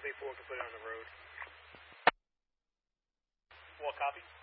584 can put it on the road. What copy?